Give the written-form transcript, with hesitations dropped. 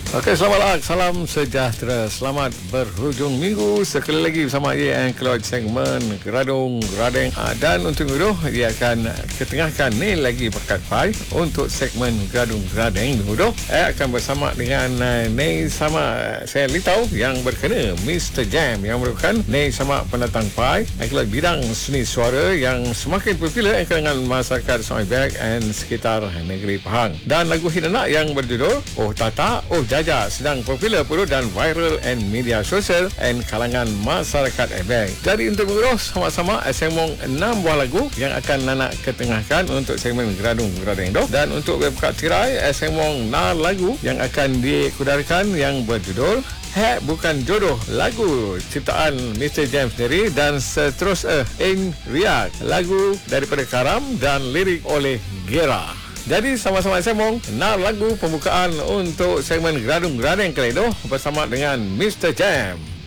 Okey, selamat salam sejahtera. Selamat berhujung minggu. Sekali lagi bersama IAN Keluar segmen Geradung Geradeng. Dan untuk itu, dia akan ketengahkan ni lagi pekat pai untuk segmen Geradung Geradeng dulu. Akan bersama dengan ni sama saya litau yang berkena Mr. Jam yang merupakan ni sama pendatang pai akibat bidang seni suara yang semakin popular kalangan masyarakat Sungai Beg dan sekitar negeri Pahang. Dan lagu Hidanak yang berjudul Oh Tata, Oh Jaja sedang popular pula dan viral and media sosial and kalangan masyarakat Ebeng. Jadi untuk mengurus sama-sama sembang 6 buah lagu yang akan Nana ketengahkan untuk segmen Geradung Geradeng itu. Dan untuk berbuka tirai sembang 6 lagu yang akan dikudarkan yang berjudul Hek Bukan Jodoh, lagu ciptaan Mr. James sendiri, dan seterusnya In Riak, lagu daripada Karam dan lirik oleh Gera. Jadi sama-sama sembang 6 lagu pembukaan untuk segmen Geradung Geradeng kali itu bersama dengan Mr. Jam.